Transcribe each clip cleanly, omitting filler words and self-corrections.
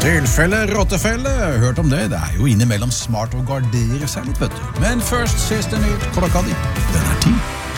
Tilfelle, rottefelle, hørt om det? Det jo innimellom smart å gardere seg litt, vet du. Men først siste nytt, klokka di, den 10.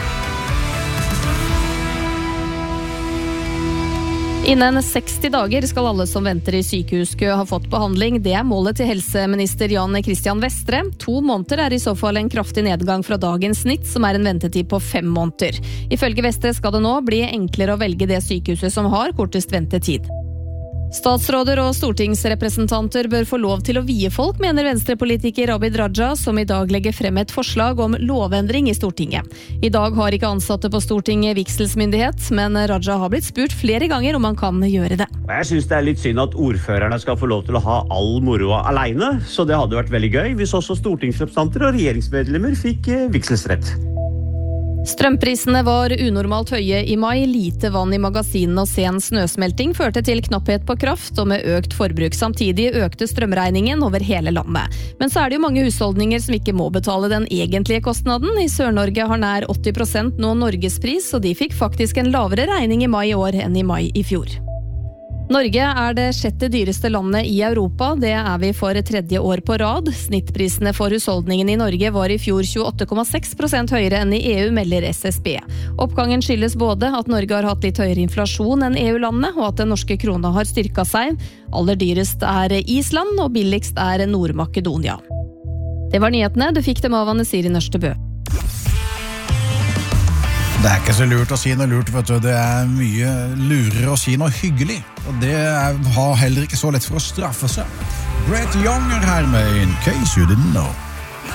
Innen 60 dager skal alle som venter i sykehuskø ha fått behandling. Det målet til helseminister Jan Christian Vestre. 2 måneder i så fall en kraftig nedgang fra dagens snitt, som en ventetid på 5 måneder. Ifølge Vestre skal det nå bli enklere å velge det sykehuset som har kortest ventetid. Statsråder og stortingsrepresentanter bør få lov til å vie folk, mener venstrepolitiker Abid Raja, som i dag legger frem et forslag om lovendring i Stortinget. I dag har ikke ansatte på Stortinget vigselsmyndighet, men Raja har blitt spurt flere ganger om han kan gjøre det. Jeg synes det litt synd at ordførerne skal få lov til å ha all moroa alene, så det hadde vært veldig gøy hvis også stortingsrepresentanter og regjeringsmedlemmer fikk vigselsrett. Strømprisene var unormalt høye i mai. Lite vann i magasinene og sen snøsmelting førte til knapphet på kraft, og med økt forbruk samtidig økte strømregningen over hele landet. Men så det jo mange husholdninger som ikke må betale den egentlige kostnaden. I Sør-Norge har nær 80% nå Norgespris, og de fikk faktisk en lavere regning i mai i år enn i mai i fjor. Norge det 6. dyreste landet i Europa. Det vi for 3. år på rad. Snittprisene for husholdningen i Norge var i fjor 28,6% høyere enn i EU, melder SSB. Oppgangen skyldes både at Norge har hatt litt høyere inflasjon enn EU-landene, og at den norske krona har styrket seg. Aller dyrest Island, og billigst Nord-Makedonia. Det var nyhetene. Du fikk dem av Anne Siri Nørstebø. Det ikke så lurt å si noe lurt, vet du. Det mye lurere å si noe hyggelig. Og det har heller ikke så lett for å straffe seg. Brett Young her med In Case You Didn't Know.